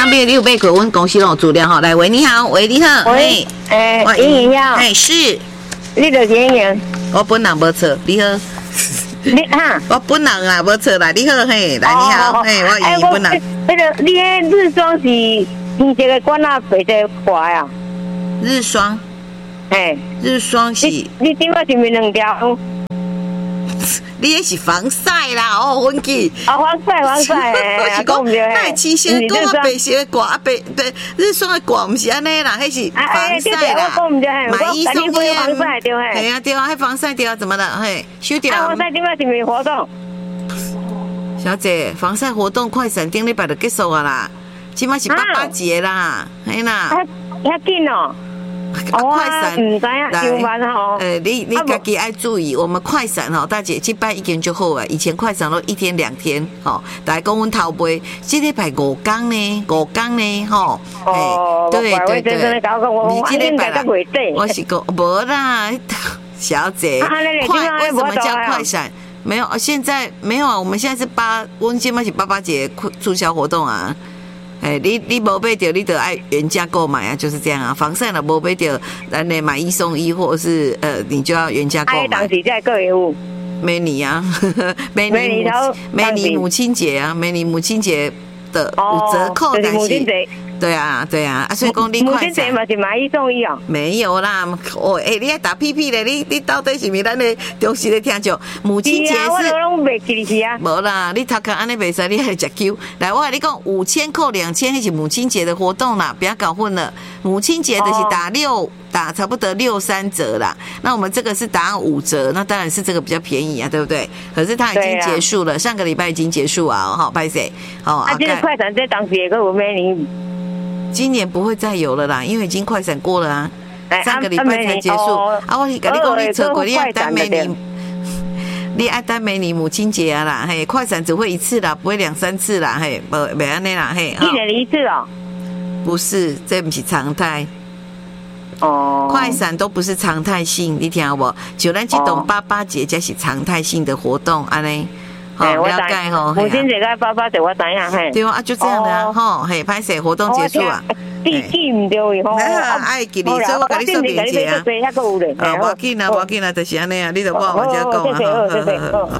买你有买过，阮公司拢有资料吼。来，喂，你好，喂，你好， 喂，莹莹呀， 是， 你就莹莹， 我本人无错，你好。 你哈， 我本人啦，无错啦，你好嘿，来你好，嘿，我莹莹本人。 那个你迄日霜是天这个管啊，白在滑呀？ 日霜，日霜是。 你顶个是咪两条？ 你那是防晒啦，哦，阮记。 防晒， 我是讲，那七仙讲啊，白色的挂啊，白日霜的挂，唔是安尼啦，迄是防晒啦。买一送一啊，对啊对啊，迄防晒对啊，怎么了？嘿，收掉。 防晒顶个是咪活动？ 小姐，防晒活动快闪顶礼拜就结束啊啦，今麦是88节啦，嘿啦。 遐紧哦。 快闪， 唔知啊，上班吼。 你家己爱注意，我们快闪吼，大姐这摆已经就好啊。以前快闪都1天2天，吼，大家讲阮头尾，这礼拜5天呢，吼。对，你这礼拜啦，我是讲无啦，小姐，为什么叫快闪？没有，现在没有啊，我们现在是阮现在是88节促销活动啊。你无买到，你得爱原价购买啊，就是这样啊。防晒了无买到，咱得买1送1，或者是你就要原价购买。 当时在购物， 美女啊，美女母亲节啊，美女母亲节的5折扣，但是对啊，所以讲你快闪。母亲节嘛是买1送1哦。 没有啦，哦，你还打屁屁咧？你到底是咪咱的忠实的听众？母亲节是。 我拢袂记是啊。 无啦，你头壳安尼袂使，你还食酒。来，我跟你讲，5000扣2000，那是母亲节的活动啦，不要搞混了。母亲节的是打差不多63折啦，那我们这个是打5折，那当然是这个比较便宜啊，对不对？可是它已经结束了，上个礼拜已经结束啊，好，拍谁？好啊，这个快闪在当时也个有美女。 今年不会再有了啦，因为已经快闪过了啊，上个礼拜才结束啊。我是跟你讲，你错过，你爱等美女，你爱等美女母亲节啊啦，嘿，快闪只会1次啦，不会2、3次啦，嘿，没安尼啦，嘿。 1年1次哦？ 不是，这不是常态。快闪都不是常态性，你听好不？就咱这种88节才是常态性的活动，安尼。了解吼， 母亲节跟88节我知影嘿。 对啊，就这样的啊，吼，嘿，拍摄活动结束啊。 记唔到伊吼。 爱记你，所以我跟你说明一下啊。无要紧啦，就是安尼啊，你就我这样讲啊。